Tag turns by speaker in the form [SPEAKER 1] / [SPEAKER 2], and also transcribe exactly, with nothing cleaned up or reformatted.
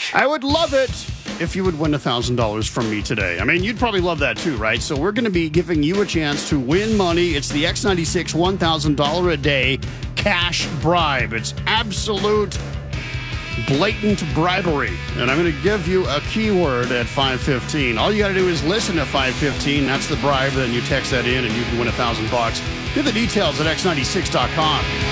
[SPEAKER 1] I would love it if you would win one thousand dollars from me today. I mean, you'd probably love that too, right? So we're going to be giving you a chance to win money. It's the X ninety-six one thousand dollars a day cash bribe. It's absolute blatant bribery. And I'm going to give you a keyword at five fifteen. All you got to do is listen at five fifteen. That's the bribe. Then you text that in and you can win one thousand bucks. Get the details at x ninety-six dot com.